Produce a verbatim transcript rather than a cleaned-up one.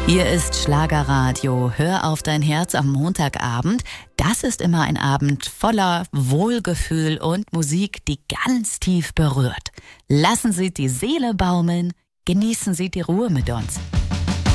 Hier ist Schlagerradio. Hör auf dein Herz am Montagabend. Das ist immer ein Abend voller Wohlgefühl und Musik, die ganz tief berührt. Lassen Sie die Seele baumeln, genießen Sie die Ruhe mit uns.